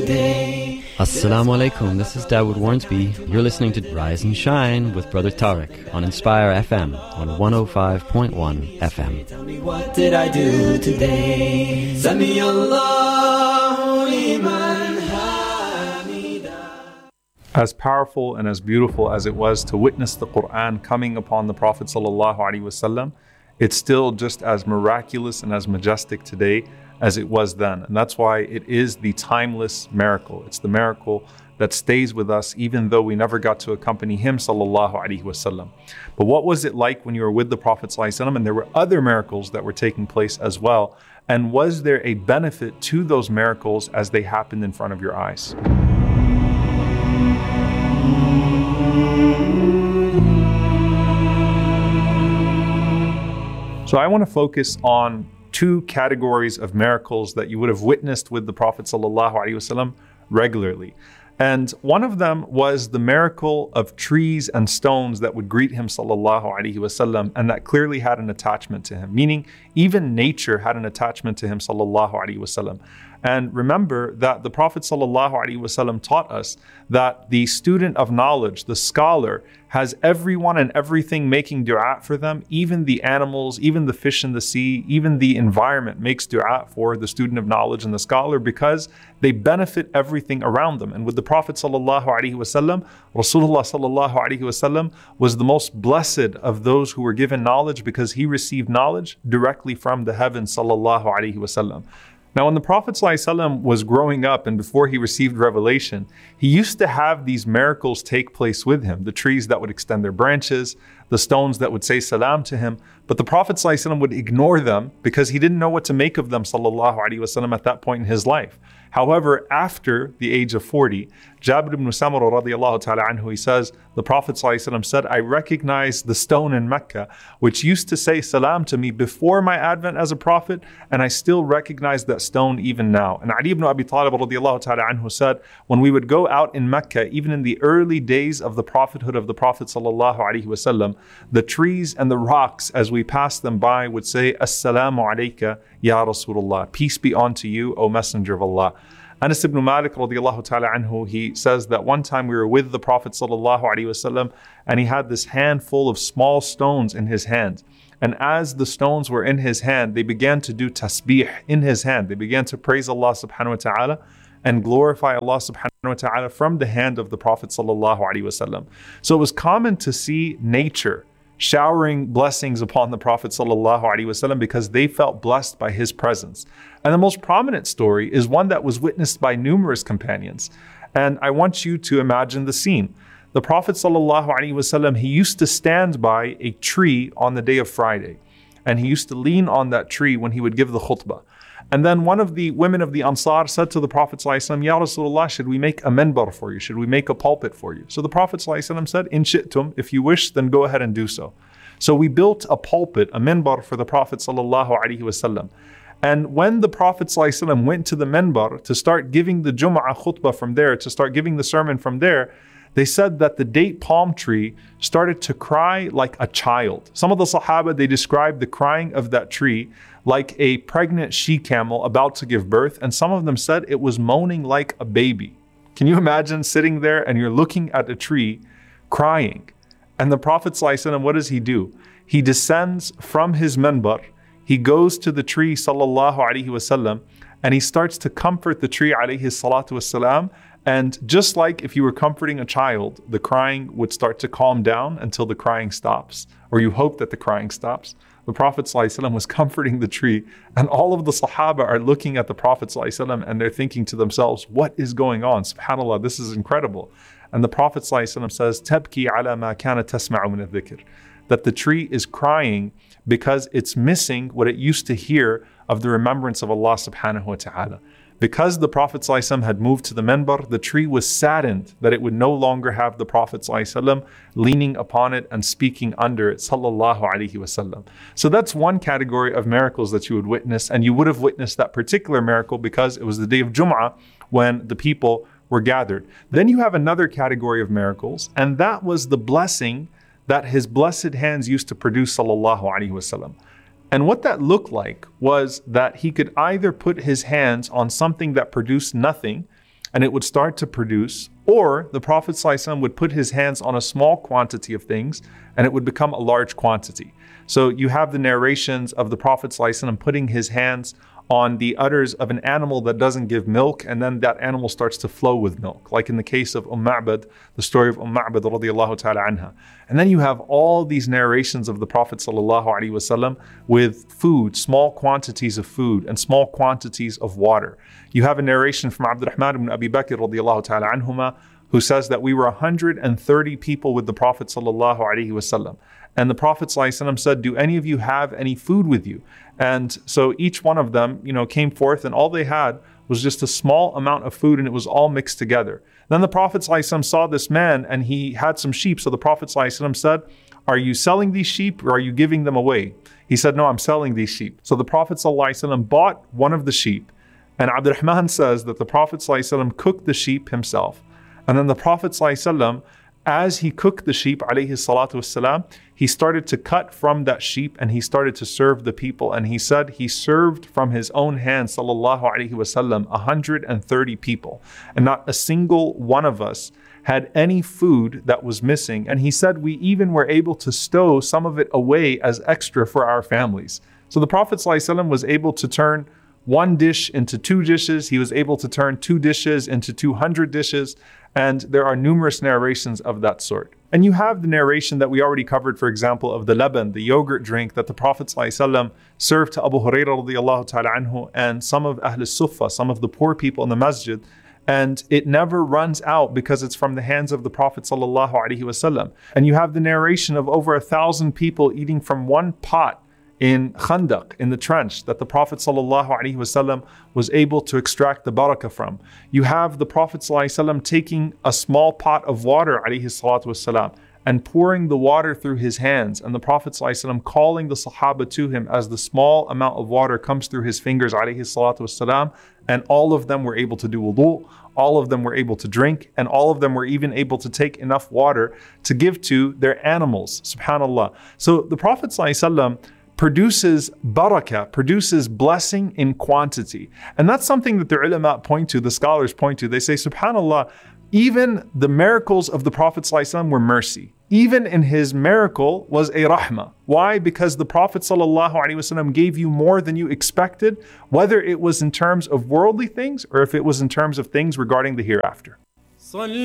today. Assalamu alaikum, this is Dawood Warnsby. You're listening to Rise and Shine with Brother Tariq on Inspire FM on 105.1 FM. Tell me, what did I do today? Sami Allahu liman hamida. As powerful and as beautiful as it was to witness the Quran coming upon the Prophet ﷺ, it's still just as miraculous and as majestic today as it was then. And that's why it is the timeless miracle. It's the miracle that stays with us even though we never got to accompany him ﷺ. But what was it like when you were with the Prophet ﷺ and there were other miracles that were taking place as well? And was there a benefit to those miracles as they happened in front of your eyes? So I want to focus on two categories of miracles that you would have witnessed with the Prophet ﷺ regularly. And one of them was the miracle of trees and stones that would greet him ﷺ, and that clearly had an attachment to him, meaning even nature had an attachment to him ﷺ. And remember that the Prophet ﷺ taught us that the student of knowledge, the scholar, has everyone and everything making dua for them, even the animals, even the fish in the sea, even the environment makes dua for the student of knowledge and the scholar because they benefit everything around them. And with the Prophet ﷺ, Rasulullah ﷺ was the most blessed of those who were given knowledge because he received knowledge directly from the heavens ﷺ. Now, when the Prophet ﷺ was growing up and before he received revelation, he used to have these miracles take place with him. The trees that would extend their branches, the stones that would say salam to him. But the Prophet ﷺ would ignore them because he didn't know what to make of them ﷺ at that point in his life. However, after the age of 40, Jabir ibn Samurah radiallahu ta'ala anhu, he says, the Prophet ﷺ said, I recognize the stone in Mecca, which used to say salam to me before my advent as a prophet, and I still recognize that stone even now. And Ali ibn Abi Talib radiallahu ta'ala anhu said, when we would go out in Mecca, even in the early days of the prophethood of the Prophet ﷺ, the trees and the rocks, as we passed them by, would say, Assalamu alayka ya Rasulullah, peace be unto you, O Messenger of Allah. Anas ibn Malik radiallahu ta'ala anhu, he says that one time we were with the Prophet sallallahu alaihi wasallam and he had this handful of small stones in his hand. And as the stones were in his hand, they began to do tasbih in his hand. They began to praise Allah subhanahu wa ta'ala and glorify Allah subhanahu wa ta'ala from the hand of the Prophet sallallahu alaihi wasallam. So it was common to see nature showering blessings upon the Prophet ﷺ because they felt blessed by his presence. And the most prominent story is one that was witnessed by numerous companions. And I want you to imagine the scene. The Prophet ﷺ, he used to stand by a tree on the day of Friday. And he used to lean on that tree when he would give the khutbah. And then one of the women of the Ansar said to the Prophet ﷺ, Ya Rasulullah, should we make a minbar for you? Should we make a pulpit for you? So the Prophet ﷺ said, In shi'tum, if you wish, then go ahead and do so. So we built a pulpit, a minbar for the Prophet ﷺ. And when the Prophet ﷺ went to the minbar to start giving the Jum'ah khutbah from there, to start giving the sermon from there, they said that the date palm tree started to cry like a child. Some of the Sahaba, they described the crying of that tree like a pregnant she-camel about to give birth. And some of them said it was moaning like a baby. Can you imagine sitting there and you're looking at a tree crying? And the Prophet ﷺ, what does he do? He descends from his minbar. He goes to the tree sallallahu alaihi wasallam and he starts to comfort the tree alayhi salatu wasalam. And just like if you were comforting a child, the crying would start to calm down until the crying stops, or you hope that the crying stops. The Prophet ﷺ was comforting the tree, and all of the Sahaba are looking at the Prophet ﷺ and they're thinking to themselves, what is going on? SubhanAllah, this is incredible. And the Prophet ﷺ says, Tabki ala ma kana tasma'u min al-dhikr, that the tree is crying because it's missing what it used to hear of the remembrance of Allah subhanahu wa ta'ala. Because the Prophet ﷺ had moved to the minbar, the tree was saddened that it would no longer have the Prophet ﷺ leaning upon it and speaking under it, sallallahu alaihi wasallam. So that's one category of miracles that you would witness, and you would have witnessed that particular miracle because it was the day of Jum'ah when the people were gathered. Then you have another category of miracles, and that was the blessing that his blessed hands used to produce, sallallahu alaihi wasallam. And what that looked like was that he could either put his hands on something that produced nothing, and it would start to produce, or the Prophet ﷺ would put his hands on a small quantity of things and it would become a large quantity. So you have the narrations of the Prophet ﷺ putting his hands on the udders of an animal that doesn't give milk, and then that animal starts to flow with milk, like in the case of Ma'bad, the story of Ma'bad radiyallahu ta'ala anha. And then you have all these narrations of the Prophet sallallahu alaihi wasallam with food, small quantities of food and small quantities of water. You have a narration from Abdurrahman ibn Abi Bakr radiyallahu ta'ala anhuma, who says that we were 130 people with the Prophet sallallahu alaihi wasallam. And the Prophet ﷺ said, do any of you have any food with you? And so each one of them, came forth, and all they had was just a small amount of food, and it was all mixed together. Then the Prophet ﷺ saw this man, and he had some sheep. So the Prophet ﷺ said, are you selling these sheep or are you giving them away? He said, no, I'm selling these sheep. So the Prophet ﷺ bought one of the sheep, and Abdurrahman says that the Prophet ﷺ cooked the sheep himself. And then the Prophet ﷺ, as he cooked the sheep, alayhi salatu wassalam, he started to cut from that sheep and he started to serve the people. And he said he served from his own hand, sallallahu alayhi wasallam, 130 people. And not a single one of us had any food that was missing. And he said we even were able to stow some of it away as extra for our families. So the Prophet ﷺ was able to turn one dish into two dishes. He was able to turn two dishes into 200 dishes. And there are numerous narrations of that sort. And you have the narration that we already covered, for example, of the laban, the yogurt drink that the Prophet ﷺ served to Abu Hurairah radiyallahu ta'ala anhu and some of Ahl al-Suffah, some of the poor people in the masjid. And it never runs out because it's from the hands of the Prophet sallallahu alaihi wasallam. And you have the narration of over 1,000 people eating from one pot in Khandaq, in the trench that the Prophet ﷺ was able to extract the barakah from. You have the Prophet ﷺ taking a small pot of water ﷺ and pouring the water through his hands, and the Prophet ﷺ calling the Sahaba to him as the small amount of water comes through his fingers ﷺ, and all of them were able to do wudu, all of them were able to drink, and all of them were even able to take enough water to give to their animals. Subhanallah. So the Prophet ﷺ produces barakah, produces blessing in quantity. And that's something that the ulama point to, the scholars point to. They say, subhanallah, even the miracles of the Prophet ﷺ were mercy. Even in his miracle was a rahmah. Why? Because the Prophet ﷺ gave you more than you expected, whether it was in terms of worldly things or if it was in terms of things regarding the hereafter.